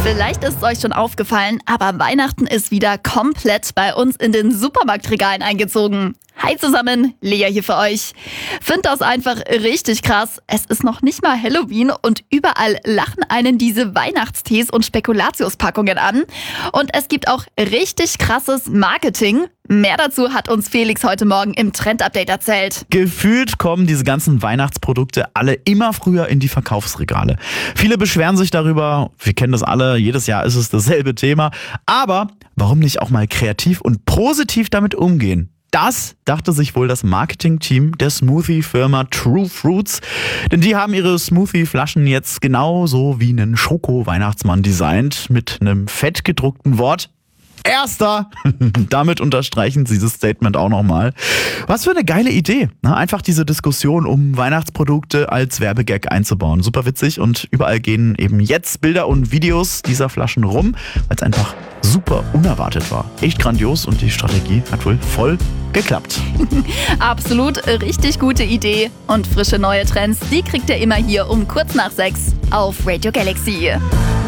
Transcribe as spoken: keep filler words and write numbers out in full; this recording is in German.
Vielleicht ist es euch schon aufgefallen, aber Weihnachten ist wieder komplett bei uns in den Supermarktregalen eingezogen. Hi zusammen, Lea hier für euch. Find das einfach richtig krass. Es ist noch nicht mal Halloween und überall lachen einen diese Weihnachtstees und Spekulatiuspackungen an. Und es gibt auch richtig krasses Marketing. Mehr dazu hat uns Felix heute Morgen im Trend-Update erzählt. Gefühlt kommen diese ganzen Weihnachtsprodukte alle immer früher in die Verkaufsregale. Viele beschweren sich darüber, wir kennen das alle, jedes Jahr ist es dasselbe Thema. Aber warum nicht auch mal kreativ und positiv damit umgehen? Das dachte sich wohl das Marketing-Team der Smoothie-Firma True Fruits. Denn die haben ihre Smoothie-Flaschen jetzt genauso wie einen Schoko-Weihnachtsmann designt mit einem fett gedruckten Wort. Erster! Damit unterstreichen sie dieses Statement auch nochmal. Was für eine geile Idee, ne? Einfach diese Diskussion um Weihnachtsprodukte als Werbegag einzubauen. Super witzig und überall gehen eben jetzt Bilder und Videos dieser Flaschen rum, weil es einfach super unerwartet war. Echt grandios und die Strategie hat wohl voll geklappt. Absolut richtig gute Idee. Und frische neue Trends, die kriegt ihr immer hier um kurz nach sechs auf Radio Galaxy.